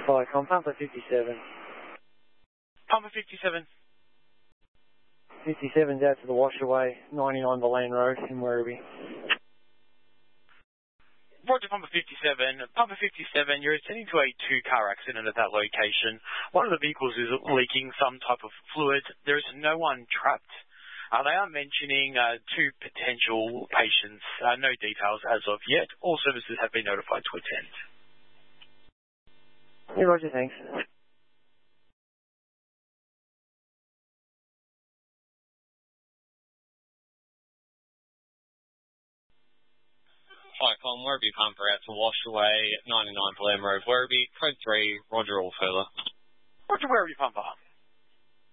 Flycom, Pumper 57. Pumper 57. 57's out to the washaway, 99 Bolan Road in Werribee. Roger, Pumper 57. Pumper 57, you're attending to a two-car accident at that location. One of the vehicles is leaking some type of fluid. There is no one trapped. They are mentioning two potential patients. No details as of yet. All services have been notified to attend. Yeah, Roger, thanks. Flycom, Werribee Pumper out to Washaway, 99 Bolan Road, Werribee, code 3, Roger all further. Roger, Werribee Pumper.